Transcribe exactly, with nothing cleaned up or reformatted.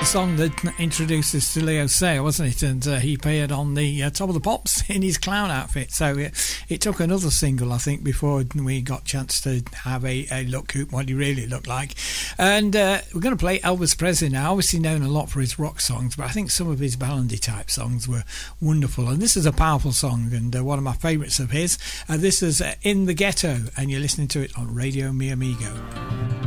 Song that introduced us to Leo Sayer, wasn't it? And uh, he appeared on the uh, Top of the Pops in his clown outfit. So it, it took another single, I think, before we got a chance to have a, a look at what he really looked like. And uh, we're going to play Elvis Presley now. Obviously known a lot for his rock songs, but I think some of his ballady type songs were wonderful. And this is a powerful song and uh, one of my favourites of his. Uh, this is uh, In the Ghetto, and you're listening to it on Radio Mi Amigo.